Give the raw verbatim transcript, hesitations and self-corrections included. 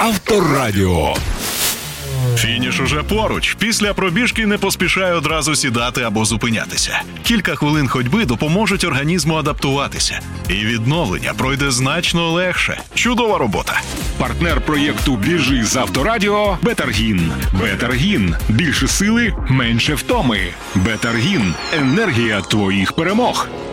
Авторадіо. Фініш уже поруч. Після пробіжки не поспішай одразу сідати або зупинятися. Кілька хвилин ходьби допоможуть організму адаптуватися. І відновлення пройде значно легше. Чудова робота. Партнер проєкту «Біжи з Авторадіо» – Бетаргін. Бетаргін. Більше сили, менше втоми. Бетаргін. Енергія твоїх перемог.